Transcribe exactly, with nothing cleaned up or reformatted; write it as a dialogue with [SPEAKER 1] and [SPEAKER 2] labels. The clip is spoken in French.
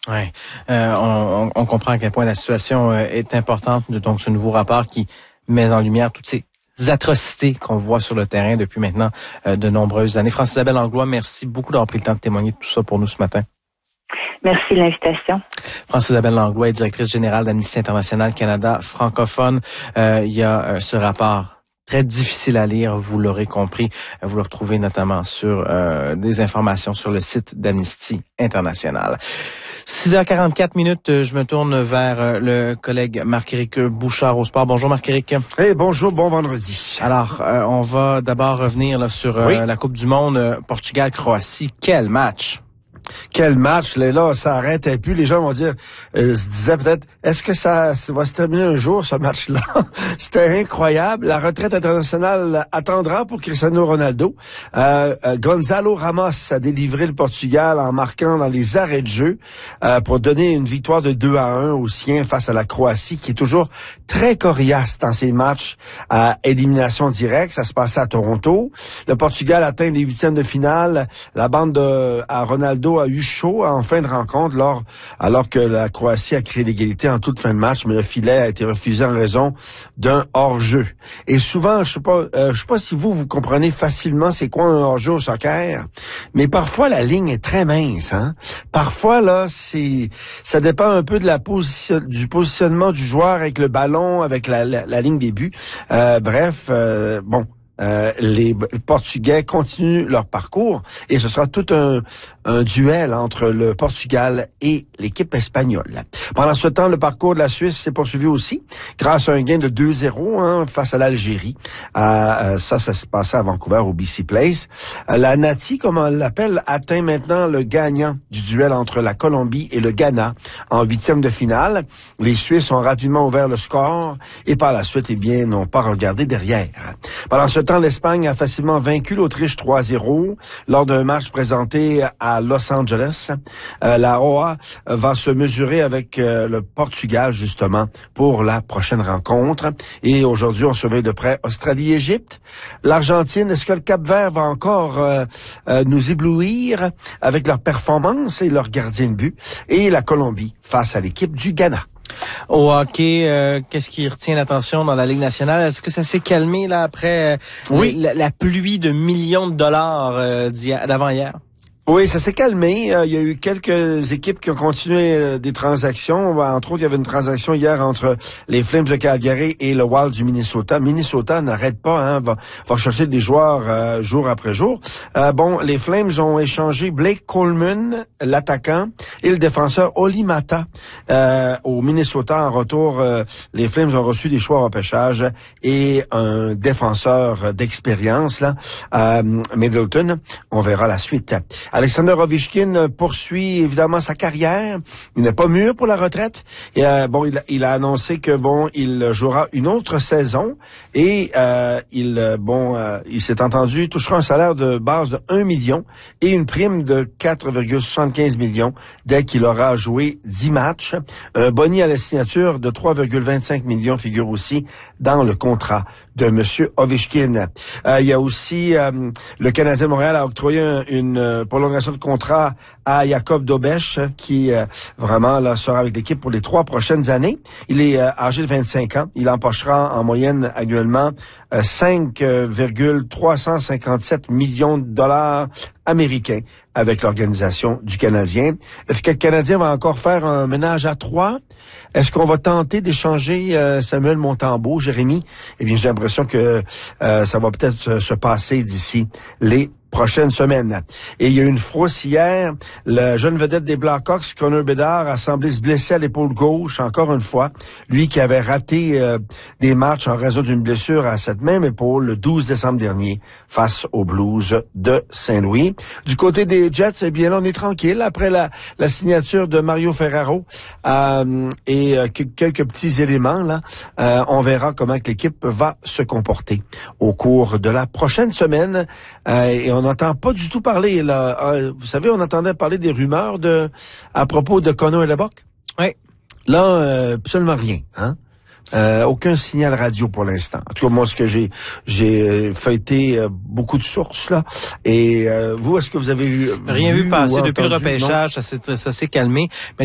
[SPEAKER 1] Ouais, euh, on, on comprend à quel point la situation euh, est importante. Donc, ce nouveau rapport qui met en lumière toutes ces atrocités qu'on voit sur le terrain depuis maintenant euh, de nombreuses années. France-Isabelle Langlois, merci beaucoup d'avoir pris le temps de témoigner de tout ça pour nous ce matin.
[SPEAKER 2] Merci de l'invitation.
[SPEAKER 1] France-Isabelle Langlois est directrice générale d'Amnesty International Canada francophone. Euh, il y a euh, ce rapport très difficile à lire, vous l'aurez compris. Vous le retrouvez notamment sur euh, des informations sur le site d'Amnesty International. six heures quarante-quatre minutes, je me tourne vers euh, le collègue Marc-Éric Bouchard au sport. Bonjour Marc-Éric.
[SPEAKER 3] Hey, bonjour, bon vendredi.
[SPEAKER 1] Alors, euh, on va d'abord revenir là, sur euh, oui. la Coupe du Monde, euh, Portugal-Croatie. Quel match!
[SPEAKER 3] Quel match, là, là, ça arrêtait plus. Les gens vont dire, euh, se disaient peut-être, est-ce que ça, ça va se terminer un jour, ce match-là? C'était incroyable. La retraite internationale attendra pour Cristiano Ronaldo. Euh, euh, Gonzalo Ramos a délivré le Portugal en marquant dans les arrêts de jeu euh, pour donner une victoire de deux à un aux siens face à la Croatie, qui est toujours très coriace dans ses matchs à élimination directe. Ça se passait à Toronto. Le Portugal atteint les huitièmes de finale. La bande de à Ronaldo a eu chaud en fin de rencontre lors, alors que la Croatie a créé l'égalité en toute fin de match, mais le filet a été refusé en raison d'un hors-jeu. Et souvent, je sais pas, euh, je sais pas si vous, vous comprenez facilement c'est quoi un hors-jeu au soccer, mais parfois la ligne est très mince, hein. Parfois, là, c'est, ça dépend un peu de la position, du positionnement du joueur avec le ballon, avec la, la, la ligne des buts. Euh, bref, euh, bon. Euh, les Portugais continuent leur parcours et ce sera tout un, un duel entre le Portugal et l'équipe espagnole. Pendant ce temps, le parcours de la Suisse s'est poursuivi aussi grâce à un gain de deux zéro hein, face à l'Algérie. Euh, ça, ça se passait à Vancouver au B C Place. Euh, la Nati, comme on l'appelle, atteint maintenant le gagnant du duel entre la Colombie et le Ghana en huitième de finale. Les Suisses ont rapidement ouvert le score et par la suite, eh bien, n'ont pas regardé derrière. Pendant ce temps, l'Espagne a facilement vaincu l'Autriche trois zéro lors d'un match présenté à Los Angeles. Euh, la O A va se mesurer avec euh, le Portugal, justement, pour la prochaine rencontre. Et aujourd'hui, on surveille de près Australie-Égypte. L'Argentine, est-ce que le Cap-Vert va encore euh, euh, nous éblouir avec leur performance et leur gardien de but? Et la Colombie face à l'équipe du Ghana.
[SPEAKER 1] Au hockey, euh, qu'est-ce qui retient l'attention dans la Ligue nationale? Est-ce que ça s'est calmé là après euh, oui. la, la pluie de millions de dollars euh, d'avant-hier?
[SPEAKER 3] Oui, ça s'est calmé. Euh, il y a eu quelques équipes qui ont continué euh, des transactions. Entre autres, il y avait une transaction hier entre les Flames de Calgary et le Wild du Minnesota. Minnesota n'arrête pas, hein, va, va chercher des joueurs euh, jour après jour. Euh, bon, les Flames ont échangé Blake Coleman, l'attaquant, et le défenseur Oli Mata euh, au Minnesota. En retour, euh, les Flames ont reçu des choix au repêchage et un défenseur d'expérience, là, euh, Middleton. On verra la suite. Alexander Ovechkin poursuit évidemment sa carrière. Il n'est pas mûr pour la retraite. Et, euh, bon, il, il a annoncé que bon, il jouera une autre saison et euh, il bon, euh, il s'est entendu il touchera un salaire de base de un million et une prime de quatre virgule soixante-quinze millions dès qu'il aura joué dix matchs. Un boni à la signature de trois virgule vingt-cinq millions figure aussi dans le contrat de Monsieur Ovechkin. Euh, il y a aussi euh, le Canadien de Montréal a octroyé un, une prolongation de contrat à Jacob Dobech, qui euh, vraiment là sera avec l'équipe pour les trois prochaines années. Il est euh, âgé de vingt-cinq ans. Il empochera en moyenne annuellement euh, cinq virgule trois cent cinquante-sept millions de dollars américains avec l'organisation du Canadien. Est-ce que le Canadien va encore faire un ménage à trois? Est-ce qu'on va tenter d'échanger euh, Samuel Montembeault, Jérémy? Eh bien, j'ai l'impression que euh, ça va peut-être se passer d'ici les prochaines semaines. Et il y a eu une frousse hier. Le jeune vedette des Blackhawks, Connor Bedard, a semblé se blesser à l'épaule gauche, encore une fois. Lui qui avait raté euh, des matchs en raison d'une blessure à cette même épaule le douze décembre dernier face aux Blues de Saint-Louis. Du côté des Jets, eh bien là, on est tranquille après la, la signature de Mario Ferraro euh, et euh, quelques petits éléments. Là, euh, on verra comment que l'équipe va se comporter au cours de la prochaine semaine. Euh, et on n'entend pas du tout parler. Là. Euh, vous savez, on entendait parler des rumeurs de à propos de Connor et Leboeck.
[SPEAKER 1] Oui.
[SPEAKER 3] Là, euh, absolument rien. Hein? Euh, aucun signal radio pour l'instant. En tout cas, moi, ce que j'ai j'ai feuilleté euh, beaucoup de sources là. Et euh, vous, est-ce que vous avez eu
[SPEAKER 1] rien vu, vu passer depuis
[SPEAKER 3] entendu,
[SPEAKER 1] le repêchage? Non? Ça s'est ça s'est calmé. Mais